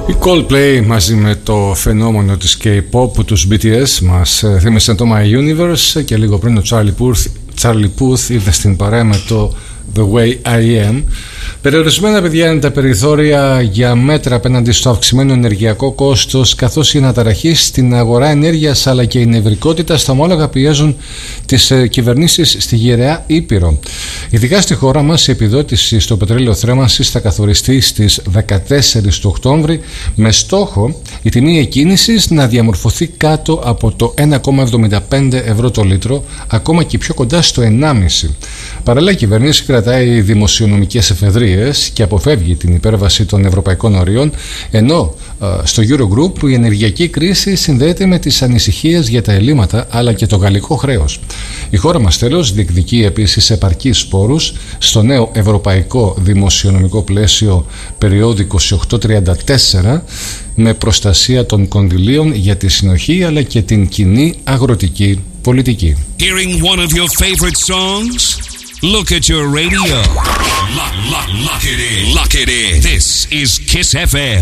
Η Coldplay μαζί με το φαινόμενο της K-pop, τους BTS, μας θύμισαν το My Universe και λίγο πριν ο Charlie Puth ήρθε στην παρέα με το The Way I Am. Περιορισμένα, παιδιά, είναι τα περιθώρια για μέτρα απέναντι στο αυξημένο ενεργειακό κόστος, καθώς η αναταραχή στην αγορά ενέργειας αλλά και η νευρικότητα στα ομόλογα πιέζουν τις κυβερνήσεις στη γυραιά Ήπειρο. Ειδικά στη χώρα μας η επιδότηση στο πετρέλαιο θρέμανσης θα καθοριστεί στις 14 του Οκτώβρη, με στόχο η τιμή εκκίνησης να διαμορφωθεί κάτω από το 1,75 ευρώ το λίτρο, ακόμα και πιο κοντά στο 1,5. Παράλληλα, η κυβέρνηση κρατάει δημοσιονομικές εφεδρείες και αποφεύγει την υπέρβαση των ευρωπαϊκών ορίων, ενώ στο Eurogroup η ενεργειακή κρίση συνδέεται με τις ανησυχίες για τα ελλείμματα αλλά και το γαλλικό χρέος. Η χώρα μας, τέλος, διεκδικεί επίσης επαρκείς πόρους στο νέο ευρωπαϊκό δημοσιονομικό πλαίσιο περίοδου 28-34, με προστασία των κονδυλίων για τη συνοχή αλλά και την κοινή αγροτική πολιτική. Hearing one of your favorite songs? Look at your radio. Lock it in. Lock it in. This is Kiss FM.